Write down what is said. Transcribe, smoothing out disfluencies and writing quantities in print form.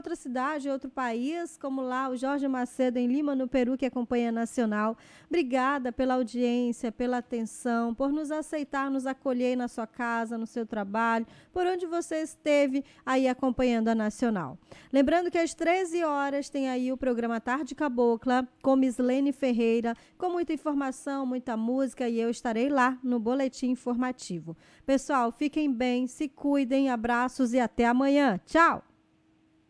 outra cidade, outro país, como lá o Jorge Macedo em Lima, no Peru, que acompanha a Nacional. Obrigada pela audiência, pela atenção, por nos aceitar, nos acolher na sua casa, no seu trabalho, por onde você esteve aí acompanhando a Nacional. Lembrando que às 13 horas tem aí o programa Tarde Cabocla, com Mislene Ferreira, com muita informação, muita música, e eu estarei lá no Boletim Informativo. Pessoal, fiquem bem, se cuidem, abraços e até amanhã. Tchau!